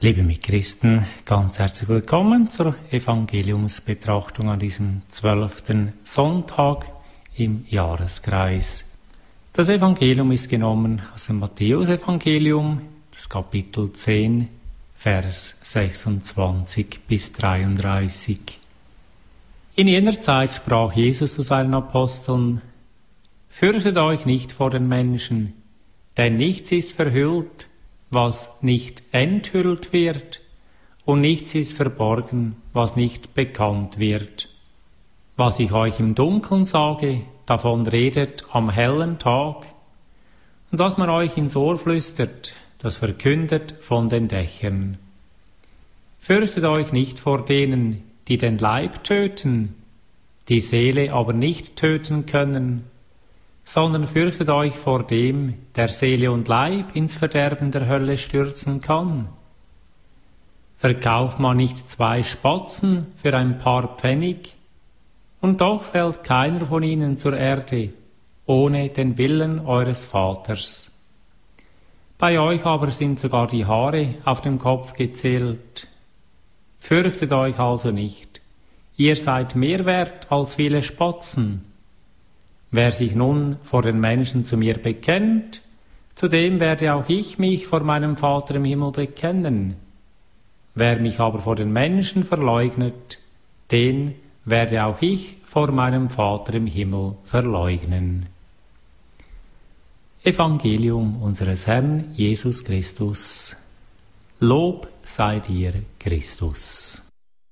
Liebe Mitchristen, ganz herzlich willkommen zur Evangeliumsbetrachtung an diesem 12. Sonntag im Jahreskreis. Das Evangelium ist genommen aus dem Matthäusevangelium, das Kapitel 10, Vers 26 bis 33. In jener Zeit sprach Jesus zu seinen Aposteln: Fürchtet euch nicht vor den Menschen, denn nichts ist verhüllt, was nicht enthüllt wird, und nichts ist verborgen, was nicht bekannt wird. Was ich euch im Dunkeln sage, davon redet am hellen Tag, und was man euch ins Ohr flüstert, das verkündet von den Dächern. Fürchtet euch nicht vor denen, die den Leib töten, die Seele aber nicht töten können, sondern fürchtet euch vor dem, der Seele und Leib ins Verderben der Hölle stürzen kann. Verkauft man nicht 2 Spatzen für ein paar Pfennig, und doch fällt keiner von ihnen zur Erde, ohne den Willen eures Vaters. Bei euch aber sind sogar die Haare auf dem Kopf gezählt. Fürchtet euch also nicht, ihr seid mehr wert als viele Spatzen. Wer sich nun vor den Menschen zu mir bekennt, zu dem werde auch ich mich vor meinem Vater im Himmel bekennen. Wer mich aber vor den Menschen verleugnet, den werde auch ich vor meinem Vater im Himmel verleugnen. Evangelium unseres Herrn Jesus Christus. Lob sei dir, Christus.